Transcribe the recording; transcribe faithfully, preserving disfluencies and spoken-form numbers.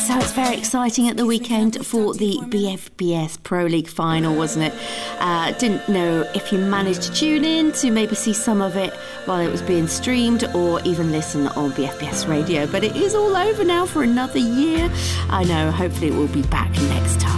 So it's very exciting at the weekend for the B F B S Pro League final, wasn't it? Uh, didn't know if you managed to tune in to maybe see some of it while it was being streamed or even listen on B F B S radio. But it is all over now for another year. I know, hopefully it will be back next time.